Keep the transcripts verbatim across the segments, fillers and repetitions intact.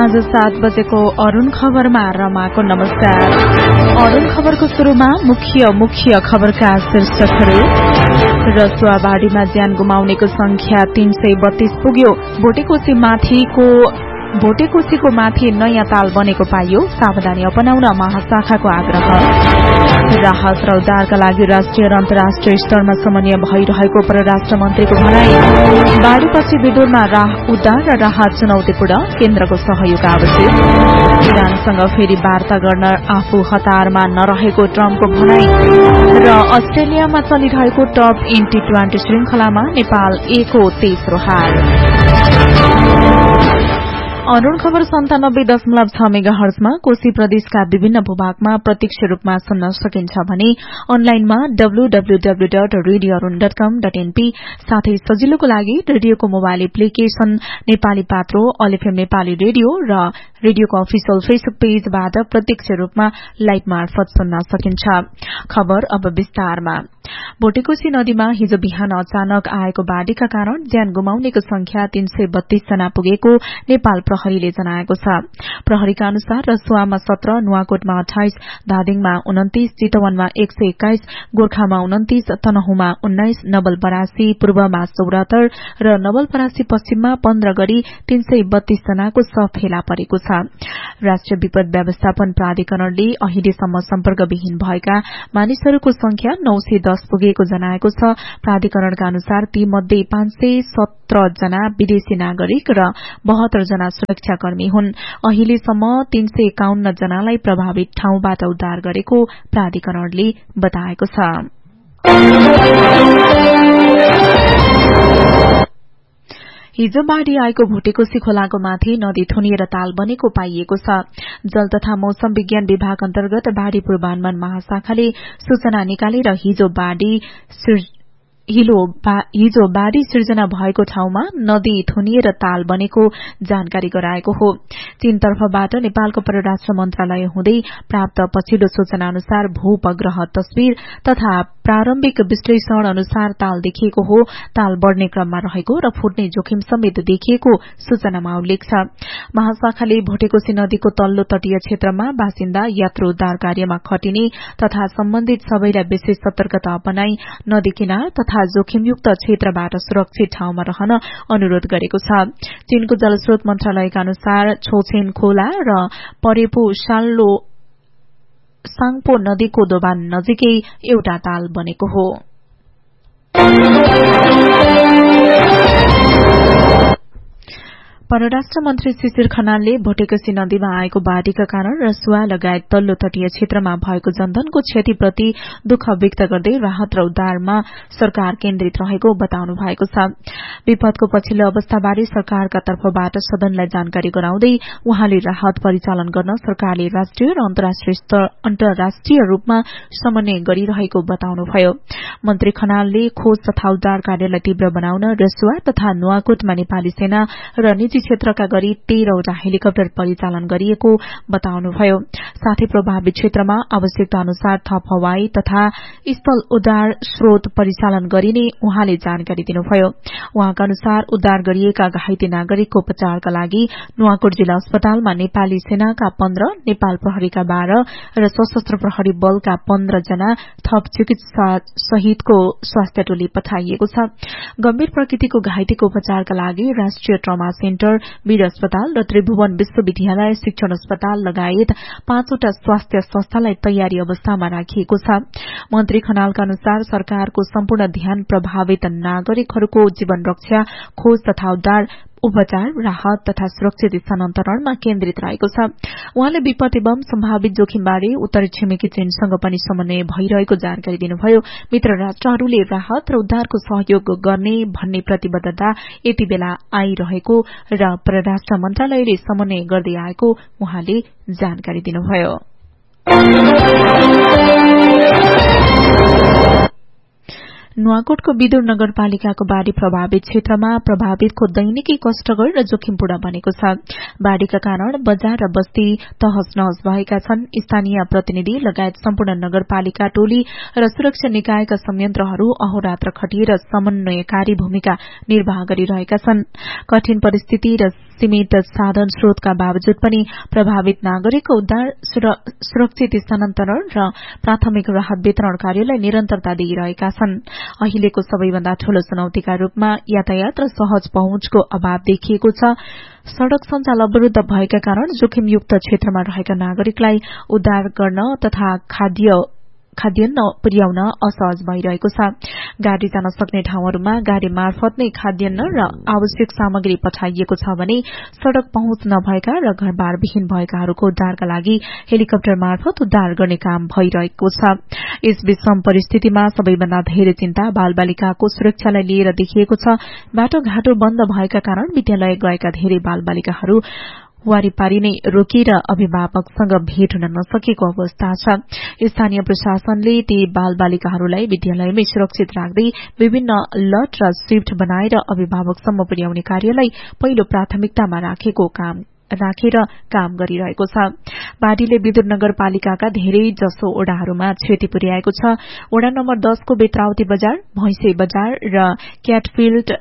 साँझ सात बजेको अरूण खबरमा रमाको नमस्कार। अरूण खबरको शुरूमा मुख्य मुख्य खबरका शीर्षकहरू। रसुवाबाढीमा ज्यान गुमाउनेको संख्या तीन सय बत्तीस पुग्यो। भोटेकोशी माथिको भोटेकोशीको माथि नयाँ ताल बनेको पाइयो। सावधानी अपनाउन महाशाखाको आग्रह। राहत र उद्धारका लागि राष्ट्रिय र अन्तर्राष्ट्रिय स्तरमा समन्वय भइरहेको परराष्ट्र मन्त्रीको भनाई। बाढीपछि विदुरमा उद्धार र राहत चुनौतीपूर्ण, केन्द्रको सहयोग आवश्यक। इरानसँग फेरि वार्ता गर्न आफू हतारमा नरहेको ट्रम्पको भनाई। र अस्ट्रेलियामा चलिरहेको टप इन टी ट्वेन्टी श्रृंखलामा नेपाल एको तेस्रो हार। अरूण खबर सन्तानब्बे दशमलव छ मेगा हर्जमा कोशी प्रदेशका विभिन्न भूभागमा प्रत्यक्ष रूपमा सुन्न सकिन्छ भने अनलाइनमा W W W dot radio Arun dot कम डट एनपी साथै सजिलोको लागि रेडियोको मोबाइल एप्लिकेशन नेपाली पात्रो अल एफएम नेपाली रेडियो र रेडियोको अफिसियल फेसबुक पेजबाट प्रत्यक्ष रूपमा लाइभ मार्फत सुन्न सकिन्छ। खबर अब विस्तारमा। भोटेकोशी नदीमा हिजो बिहान अचानक आएको बाढ़ीका कारण ज्यान गुमाउनेको संख्या तीन सय बत्तीस जना पुगेको नेपाल प्रहरीले जनाएको छ। प्रहरीका अनुसार रसुवामा सत्र, नुवाकोटमा अठाइस, धादिङमा उन्तीस, चितवनमा एक सय एक्काइस, गोर्खामा उन्तीस, तनहुमा उन्नाइस, नवलपरासी पूर्वमा चौरात्तर र नवलपरासी पश्चिममा पन्ध्र गरी तीन सय बत्तीस जनाको शव फेला परेको छ। राष्ट्रिय विपद व्यवस्थापन प्राधिकरणले अहिलेसम्म सम्पर्कविहीन भएका मानिसहरूको संख्या नौ सय दस पुगेको जनाएको छ। प्राधिकरणका अनुसार ती मध्ये पाँच सय सत्र जना विदेशी नागरिक र बहत्तर जना सुरक्षाकर्मी हुन्। अहिलेसम्म तीन सय एकाउन्न जनालाई प्रभावित ठाउँबाट उद्धार गरेको प्राधिकरणले बताएको छ। हिजो बाढ़ी आएको भोटेकोशी खोलाको माथि नदी थुनिएर ताल बनेको पाइएको छ। जल तथा मौसम विज्ञान विभाग अन्तर्गत बाढ़ी पूर्वानुमान महाशाखाले सूचना निकालेर हिजो बाढ़ी हिजो बाढ़ी सिर्जना भएको ठाउँमा नदी थुनिएर ताल बनेको जानकारी गराएको हो। चीनतर्फबाट नेपालको परराष्ट्र मन्त्रालय हुँदै प्राप्त पछिल्लो सूचना अनुसार भूपग्रह तस्विर तथा प्रारम्भिक विश्लेषण अनुसार ताल देखिएको हो। ताल बढ़ने क्रममा रहेको र फुट्ने जोखिम समेत देखिएको सूचनामा उल्लेख छ। महाशाखाले भोटेकोशी नदीको तल्लो तटीय क्षेत्रमा बासिन्दा यात्रु उद्धार कार्यमा खटिने तथा सम्बन्धित सबैलाई विशेष सतर्कता अपनाई नदी किनार तथा जोखिमयुक्त क्षेत्रबाट सुरक्षित ठाउँमा रहन अनुरोध गरेको छ। चीनको जलस्रोत मन्त्रालयका अनुसार छोछेन खोला र परेपु साल्लो सांगपो नदीको दोभान नजिकै एउटा ताल बनेको हो। परराष्ट्र मन्त्री शिशिर खनालले भोटेकोशी नदीमा आएको बाढ़ीका कारण रसुवा लगायत तल्लो तटीय क्षेत्रमा भएको जनधनको क्षतिप्रति दुःख व्यक्त गर्दै राहत र उद्धारमा सरकार केन्द्रित रहेको बताउनु भएको छ। विपदको पछिल्लो अवस्थाबारे सरकारका तर्फबाट सदनलाई जानकारी गराउँदै उहाँले राहत परिचालन गर्न सरकारले राष्ट्रिय र अन्तर्राष्ट्रिय रूपमा समन्वय गरिरहेको बताउनुभयो। मन्त्री खनालले खोज तथा उद्धार कार्यलाई तीव्र बनाउन रसुवा तथा नुवाकोटमा नेपाली सेना र निजी क्षेत्रका गरी तेह्रवटा हेलिकप्टर परिचालन गरिएको बताउनुभयो। साथै प्रभावित क्षेत्रमा आवश्यकता अनुसार थप हवाई तथा स्थल उद्धार स्रोत परिचालन गरिने उहाँले जानकारी दिनुभयो। उहाँका अनुसार उद्धार गरिएका घाइते नागरिकको उपचारका लागि नुवाकोट जिल्ला अस्पतालमा नेपाली सेनाका पन्ध्र, नेपाल प्रहरीका बाह्र र सशस्त्र प्रहरी बलका पन्ध्र जना थप चिकित्सा सहितको स्वास्थ्य टोली पठाइएको छ। गम्भीर प्रकृतिको घाइतेको उपचारका लागि राष्ट्रिय ट्रमा सेन्टर, वीर अस्पताल र त्रिभुवन विश्वविद्यालय शिक्षण अस्पताल लगायत पाँचवटा स्वास्थ्य संस्थालाई तयारी अवस्थामा राखिएको छ। मन्त्री खनालका अनुसार सरकारको सम्पूर्ण ध्यान प्रभावित नागरिकहरूको जीवन रक्षा, खोज तथा उद्धार, उपचार, राहत तथा सुरक्षित स्थानान्तरणमा केन्द्रित रहेको छ। उहाँले विपद एवं सम्भावित जोखिमबारे उत्तरी छिमेकी चीनसँग पनि समन्वय भइरहेको जानकारी दिनुभयो। मित्र राष्ट्रहरूले राहत र उद्धारको सहयोग गर्ने भन्ने प्रतिबद्धता यति बेला आइरहेको र परराष्ट्र मन्त्रालयले समन्वय गर्दै आएको उहाँले जानकारी दिनुभयो। नुवाकोटको विदुर नगरपालिकाको बाढ़ी प्रभावित क्षेत्रमा प्रभावितको दैनिकी कष्टकर र जोखिमपूर्ण बनेको छ। बाढ़ीका कारण बजार र बस्ती तहस नहस भएका छन्। स्थानीय प्रतिनिधि लगायत सम्पूर्ण नगरपालिका टोली र सुरक्षा निकायका संयन्त्रहरू अहोरात्र खटिएर समन्वयकारी भूमिका निर्वाह गरिरहेका छन्। कठिन परिस्थिति र सीमित साधन स्रोतका बावजुद पनि प्रभावित नागरिकको उद्धार, सुरक्षित स्थानान्तरण र प्राथमिक राहत वितरण कार्यलाई निरन्तरता दिइरहेका छन्। अहिलेको सबैभन्दा ठूलो चुनौतीका रूपमा यातायात र सहज पहुँचको अभाव देखिएको छ। सड़क सञ्जाल अवरूद्ध भएका कारण जोखिमयुक्त क्षेत्रमा रहेका नागरिकलाई उद्धार गर्न तथा खाद्य खाद्यान्न पुर्याउन असहज भइरहेको छ। गाड़ी जान सक्ने ठाउँहरूमा गाड़ी मार्फत नै खाद्यान्न र आवश्यक सामग्री पठाइएको छ भने सड़क पहुँच नभएका र घरबारविहीन भएकाहरूको उद्धारका लागि हेलिकप्टर मार्फत उद्धार गर्ने काम भइरहेको छ। यस विषम परिस्थितिमा सबैभन्दा धेरै चिन्ता बालबालिकाको सुरक्षालाई लिएर देखिएको छ। बाटोघाटो बन्द भएका कारण विद्यालय गएका धेरै बालबालिकाहरू वारीपारी नै रोकिएर अभिभावकसँग भेट हुन नसकेको अवस्था छ। स्थानीय प्रशासनले ती बालबालिकाहरूलाई विद्यालयमै सुरक्षित राख्दै विभिन्न लट र शिफ्ट बनाएर अभिभावकसम्म पुर्याउने कार्यलाई पहिलो प्राथमिकतामा राखेको काम राखेर काम गरिरहेको छ। बाढ़ीले विदुर नगरपालिकाका धेरै जसो ओडाहरूमा क्षति पुर्याएको छ। ओडा नम्बर दसको बेत्रावती बजार, भैंसे बजार र क्याटफिल्ड,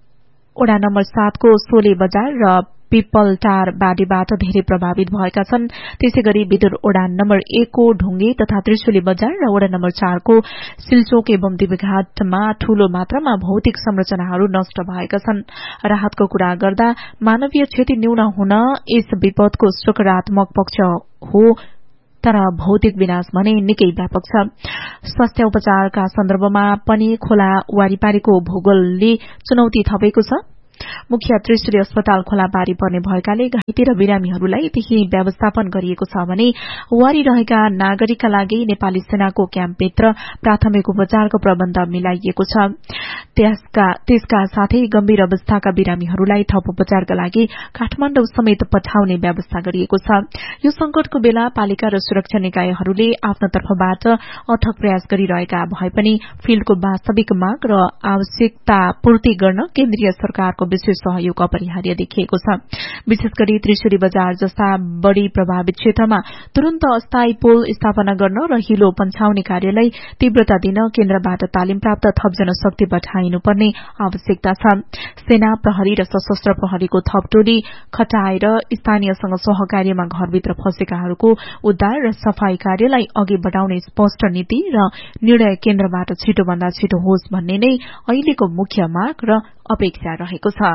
ओडा नम्बर सातको सोले बजार र पिपलटार बाढ़ीबाट धेरै प्रभावित भएका छन्। त्यसैगरी विदुर ओडा नम्बर एकको ढुंगे तथा त्रिशुली बजार र ओडा नम्बर चारको सिलचोक एवं देवीघाटमा ठूलो मात्रामा भौतिक संरचनाहरू नष्ट भएका छन्। राहतको कुरा गर्दा मानवीय क्षति न्यून हुन यस विपदको सकारात्मक पक्ष हो, तर भौतिक विनाश भने निकै व्यापक छ। स्वास्थ्य उपचारका सन्दर्भमा पनि खोला वारीपारीको भूगोलले चुनौती थपेको छ। मुख्य त्रिशुली अस्पताल खोलापारी पर्ने भएकाले घाइते र बिरामीहरूलाई त्यही व्यवस्थापन गरिएको छ भने वारी रहेका नागरिकका लागि नेपाली सेनाको क्याम्पभित्र प्राथमिक उपचारको प्रबन्ध मिलाइएको छ। त्यसका त्यसका साथै गम्भीर अवस्थाका बिरामीहरूलाई थप उपचारका लागि काठमाडौँ समेत पठाउने व्यवस्था गरिएको छ। यो संकटको बेला पालिका र सुरक्षा निकायहरूले आफ्नो तर्फबाट अथक प्रयास गरिरहेका भए पनि फिल्डको वास्तविक माग र आवश्यकता पूर्ति गर्न केन्द्रीय सरकारको विशेष सहयोग अपरिहार्य देखिएको छ। विशेष गरी त्रिशुली बजार जस्ता बढ़ी प्रभावित क्षेत्रमा तुरन्त अस्थायी पुल स्थापना गर्न र हिलो पन्छाउने कार्यलाई तीव्रता दिन केन्द्रबाट तालिम प्राप्त थप जनशक्ति पठाइनुपर्ने आवश्यकता छ। सेना, प्रहरी र सशस्त्र प्रहरीको थप टोली खटाएर स्थानीयसँग सहकार्यमा घरभित्र फँसेकाहरूको उद्धार र सफाई कार्यलाई अघि बढ़ाउने स्पष्ट नीति र निर्णय केन्द्रबाट छिटोभन्दा छिटो होस् भन्ने नै अहिलेको मुख्य माग र अपेक्षा रहेको छ।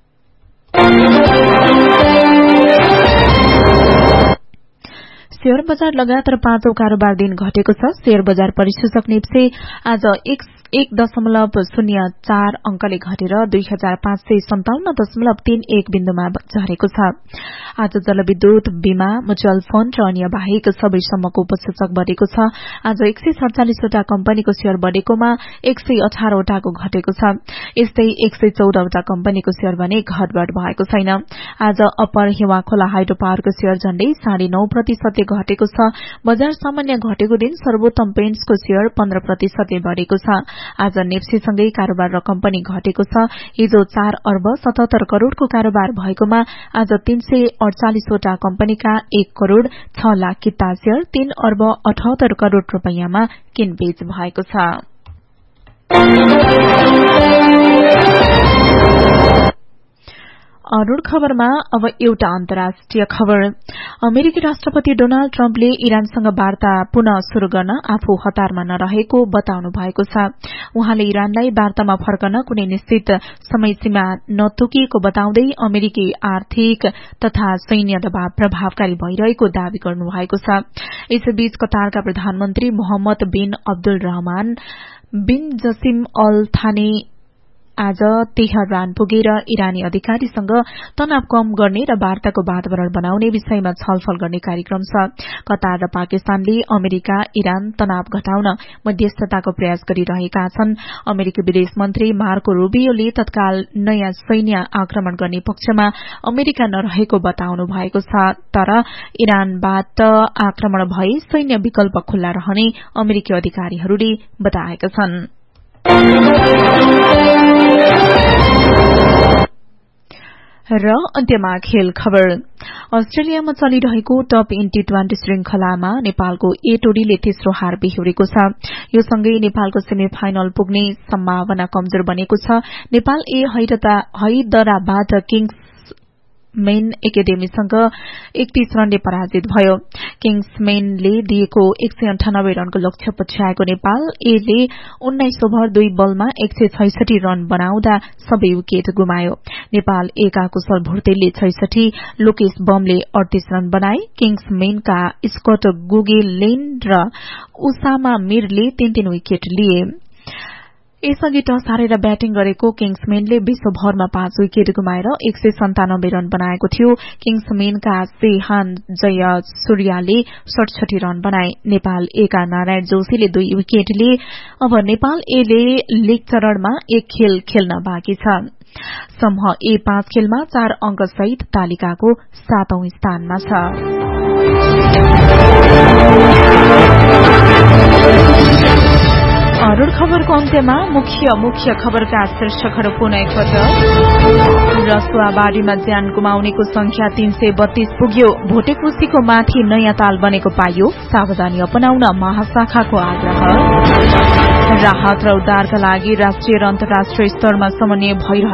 शेयर बजार लगातार पाँचौं कारोबार दिन घटेको छ। शेयर बजार परिसूचक नेप्से आज एक एक दशमलव शून्य चार अंकले घटेर दुई हजार पाँच सय सन्ताउन्न दशमलव तीन एक बिन्दुमा झरेको छ। आज जलविद्युत, बीमा, म्युचुअल फण्ड र अन्य बाहेक सबै सम्मको उपसूचक बढ़ेको छ। आज एक सय सड़चालिसवटा कम्पनीको शेयर बढ़ेकोमा एक सय अठारवटाको घटेको छ। यस्तै एक सय चौधवटा कम्पनीको शेयर भने घटबढ़ भएको छैन। आज अप्पर हिवाखोला हाइड्रो पावरको शेयर झण्डै साढे नौ प्रतिशतले घटेको छ। बजार सामान्य घटेको दिन सर्वोत्तम पेन्ट्सको शेयर पन्ध्र प्रतिशतले बढ़ेको छ। आज नेप्सेसँगै कारोबार रकम पनि घटेको छ। हिजो चार अर्ब सतहत्तर करोड़को कारोबार भएकोमा आज तीन सय अड़चालिसवटा कम्पनीका एक करोड़ छ लाख किता शेयर तीन अर्ब अठहत्तर करोड़ रूपियाँमा किनबेच भएको छ। अरूण खबरमा अब एउटा अन्तर्राष्ट्रिय खबर। अमेरिकी राष्ट्रपति डोनाल्ड ट्रम्पले इरानसँग वार्ता पुनः शुरू गर्न आफू हतारमा नरहेको बताउनु भएको छ। उहाँले इरानलाई वार्तामा फर्कन कुनै निश्चित समयसीमा नतोकिएको बताउँदै अमेरिकी आर्थिक तथा सैन्य दबाव प्रभावकारी भइरहेको दावी गर्नुभएको छ। यसैबीच कतारका प्रधानमन्त्री मोहम्मद बिन अब्दुल रहमान बिन जसिम अल थानी आज तेहरान पुगेर इरानी अधिकारीसँग तनाव कम गर्ने र वार्ताको वातावरण बनाउने विषयमा छलफल गर्ने कार्यक्रम छ। कतार र पाकिस्तानले अमेरिका इरान तनाव घटाउन मध्यस्थताको प्रयास गरिरहेका छन्। अमेरिकी विदेश मन्त्री मार्को रूबियोले तत्काल नयाँ सैन्य आक्रमण गर्ने पक्षमा अमेरिका नरहेको बताउनु भएको छ। तर इरानबाट आक्रमण भए सैन्य विकल्प खुल्ला रहने अमेरिकी अधिकारीहरूले बताएका छन्। र अन्त्यमा खेल खबर। अस्ट्रेलियामा चलिरहेको टप इन टी ट्वेन्टी श्रृंखलामा नेपालको ए टोलीले तेस्रो हार बेहोरेको छ। यो सँगै नेपालको सेमी फाइनल पुग्ने सम्भावना कमजोर बनेको छ। नेपाल ए हैदराबाद किङ्स मेन एकाडेमीसँग एकतीस रनले पराजित भयो। किङ्समेनले दिएको एक सय अन्ठानब्बे रनको लक्ष्य पछ्याएको नेपाल एले उन्नाइस ओभर दुई बलमा एक सय छैसठी रन बनाउँदा सबै विकेट गुमायो। नेपाल एका कुशल भुर्तेलले छैसठी, लोकेश बमले अडतीस रन बनाए। किङ्समेनका स्कट गुगेलेन र उसामा मीरले तीन तीन विकेट लिए। यसअघि टस हारेर ब्याटिङ गरेको किङ्समेनले बीस ओभरमा पाँच विकेट गुमाएर एक सय सन्तानब्बे रन बनाएको थियो। किङ्समेनका सेहान जय सूर्याले सडसठी रन बनाए। नेपाल एका नारायण जोशीले दुई विकेट लिए। अब नेपाल एले लीग चरणमा एक खेल खेल्न बाँकी छ। समूह ए पाँच खेलमा चार अंक सहित तालिकाको सातौं स्थानमा छ। अरूण खबरको अन्त्यमा मुख्य मुख्य खबरका शीर्षकहरू पुनः एकपटक। रसुवाबारीमा ज्यान गुमाउनेको संख्या तीन सय बत्तीस पुग्यो। भोटेकोसीको माथि नयाँ ताल बनेको पाइयो। सावधानी अपनाउन महाशाखाको आग्रह। राहत र उद्धारका लागि राष्ट्रिय र अन्तर्राष्ट्रिय स्तरमा समन्वय भइरह